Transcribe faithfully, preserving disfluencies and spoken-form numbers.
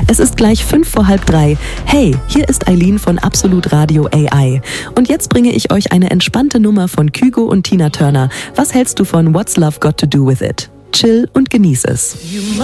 Es ist gleich fünf vor halb drei. Hey, hier ist Eileen von Absolut Radio A I. Und jetzt bringe ich euch eine entspannte Nummer von Kygo und Tina Turner. Was hältst du von What's Love Got to Do With It? Chill und genieß es.